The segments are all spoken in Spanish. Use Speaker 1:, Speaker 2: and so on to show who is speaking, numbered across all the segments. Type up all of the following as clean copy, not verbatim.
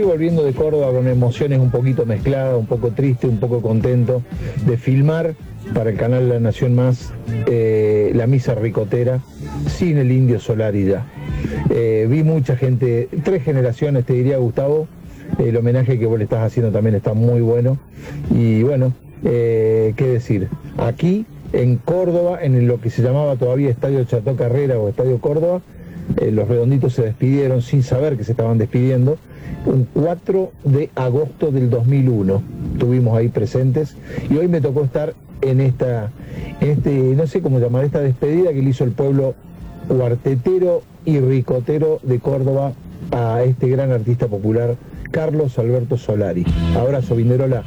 Speaker 1: volviendo de Córdoba con emociones un poquito mezcladas, un poco triste, un poco contento de filmar para el canal La Nación Más la misa ricotera sin el Indio Solari ya. Vi mucha gente, 3 generaciones te diría, Gustavo. El homenaje que vos le estás haciendo también está muy bueno. Y bueno, qué decir, aquí en Córdoba, en lo que se llamaba todavía Estadio Chato Carrera o Estadio Córdoba, los redonditos se despidieron sin saber que se estaban despidiendo. Un 4 de agosto del 2001 estuvimos ahí presentes y hoy me tocó estar en no sé cómo llamar, esta despedida que le hizo el pueblo cuartetero y ricotero de Córdoba a este gran artista popular, Carlos Alberto Solari. Abrazo, Vinderola.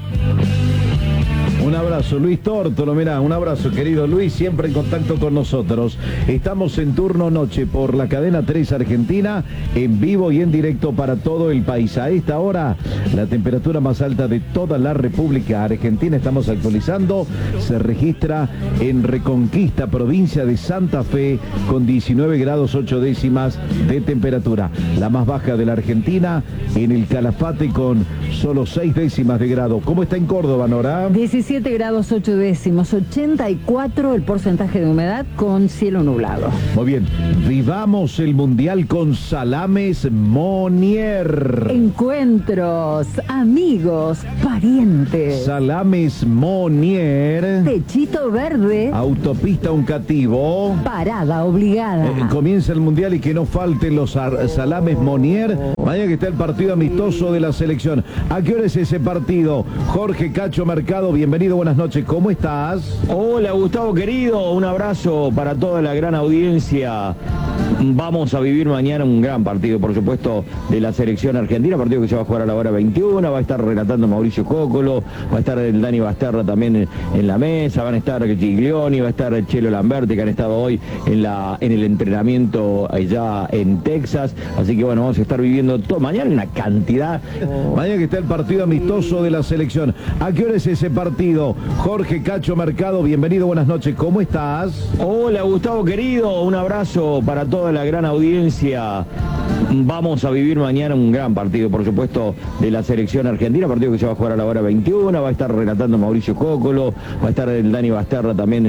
Speaker 2: Un abrazo, Luis Tórtolo, mirá, un abrazo, querido Luis, siempre en contacto con nosotros. Estamos en turno noche por la cadena 3 Argentina, en vivo y en directo para todo el país. A esta hora, la temperatura más alta de toda la República Argentina, estamos actualizando, se registra en Reconquista, provincia de Santa Fe, con 19 grados 8 décimas de temperatura. La más baja de la Argentina, en el Calafate, con solo 6 décimas de grado. ¿Cómo está en Córdoba, Nora?
Speaker 3: 17 grados 8 décimos, 84 el porcentaje de humedad con cielo nublado.
Speaker 2: Muy bien, vivamos el Mundial con Salames Monier.
Speaker 3: Encuentros, amigos, parientes.
Speaker 2: Salames Monier.
Speaker 3: Techito verde.
Speaker 2: Autopista Uncativo.
Speaker 3: Parada obligada.
Speaker 2: Comienza el Mundial y que no falten los Salames Monier. Mañana que está el partido amistoso de la selección. ¿A qué hora es ese partido? Jorge Cacho Mercado, bienvenido, buenas noches, ¿cómo estás?
Speaker 4: Hola Gustavo querido, un abrazo para toda la gran audiencia. Vamos a vivir mañana un gran partido, por supuesto, de la selección argentina, partido que se va a jugar a la hora 21, va a estar relatando Mauricio Cócolo, va a estar el Dani Basterra también en la mesa, van a estar Giglioni, va a estar Chelo Lamberti, que han estado hoy en el entrenamiento allá en Texas, así que bueno, vamos a estar viviendo todo, mañana una cantidad.
Speaker 2: Mañana que está el partido amistoso de la selección. ¿A qué hora es ese partido? Jorge Cacho Mercado, bienvenido, buenas noches, ¿cómo estás?
Speaker 4: Hola Gustavo querido, un abrazo para toda la gran audiencia. Vamos a vivir mañana un gran partido, por supuesto, de la selección argentina, partido que se va a jugar a la hora 21, va a estar relatando Mauricio Cócolo, va a estar el Dani Basterra también